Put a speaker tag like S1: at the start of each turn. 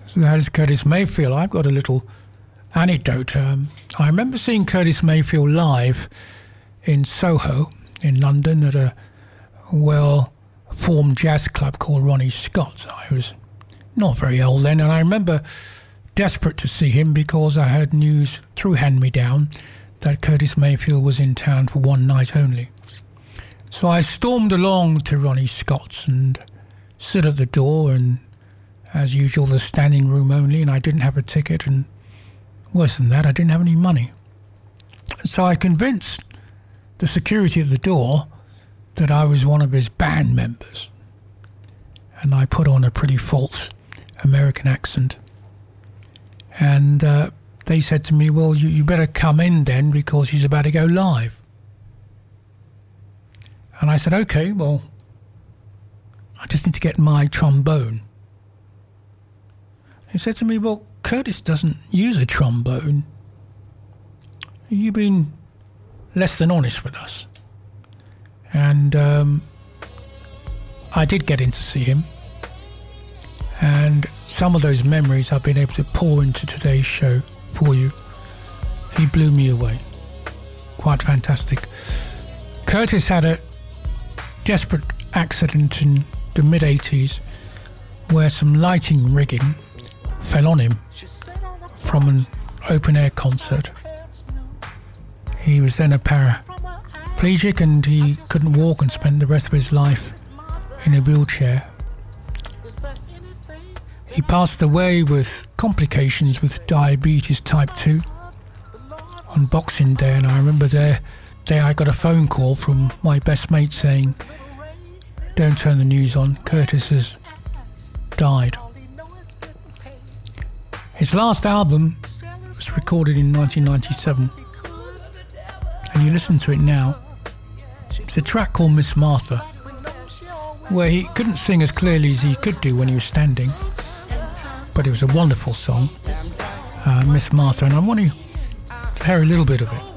S1: So that is Curtis Mayfield. I've got a little anecdote. I remember seeing Curtis Mayfield live in Soho in London at a well-formed jazz club called Ronnie Scott's. I was not very old then, and I remember desperate to see him because I heard news through Hand Me Down that Curtis Mayfield was in town for one night only. So I stormed along to Ronnie Scott's and stood at the door, and as usual, the standing room only, and I didn't have a ticket, and worse than that, I didn't have any money. So I convinced the security at the door that I was one of his band members, and I put on a pretty false American accent. And they said to me, well, you better come in then because he's about to go live. And I said, okay, well, I just need to get my trombone. He said to me, well, Curtis doesn't use a trombone. You've been less than honest with us. And I did get in to see him. And some of those memories I've been able to pour into today's show for you. He blew me away. Quite fantastic. Curtis had a desperate accident in the mid-80s where some lighting rigging fell on him from an open-air concert. He was then a paraplegic and he couldn't walk and spent the rest of his life in a wheelchair. He passed away with complications with diabetes type 2 on Boxing Day, and I remember the day I got a phone call from my best mate saying, don't turn the news on, Curtis has died. His last album was recorded in 1997, and you listen to it now. It's a track called Miss Martha, where he couldn't sing as clearly as he could do when he was standing, but it was a wonderful song, Miss Martha, and I want you to hear a little bit of it.